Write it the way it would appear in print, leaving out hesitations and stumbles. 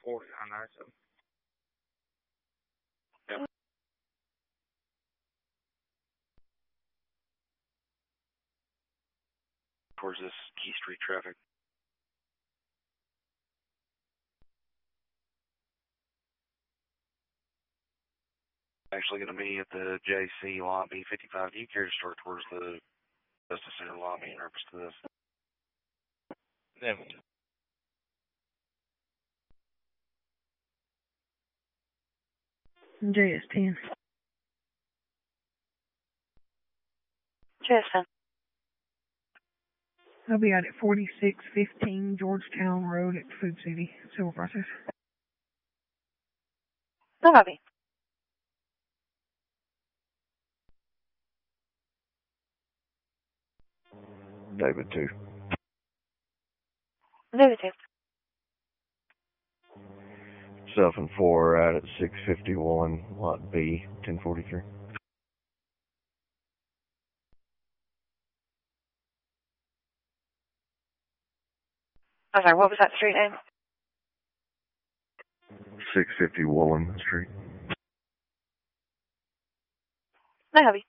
4997. Yep. Towards this Key Street traffic. Actually going to be at the JC lobby 55. Do you care to start towards the Justice Center lobby in reference to this? Yeah. JS10. JS10. I'll be out at 4615 Georgetown Road at Food City, Civil Process. No copy. David 2. David 2. Self and 4 out at 651 Lot B, 1043. I'm sorry, what was that street name? 650 Woolen Street. No copy.